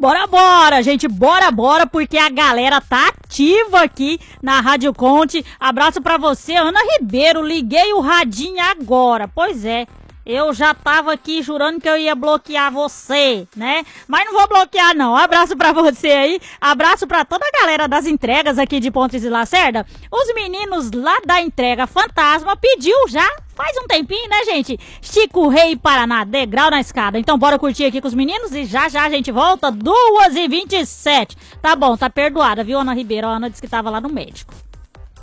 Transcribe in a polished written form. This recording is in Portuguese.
Bora, gente, bora, porque a galera tá ativa aqui na Rádio Conte. Abraço pra você, Ana Ribeiro, liguei o radinho agora. Pois é, eu já tava aqui jurando que eu ia bloquear você, né? Mas não vou bloquear não. Abraço pra você aí, abraço pra toda a galera das entregas aqui de Pontes e Lacerda. Os meninos lá da entrega Fantasma pediu já faz um tempinho, né, gente? Chico Rei Paraná, degrau na escada. Então bora curtir aqui com os meninos e já a gente volta, 2h27. Tá bom, tá perdoada, viu, Ana Ribeiro? A Ana disse que tava lá no médico.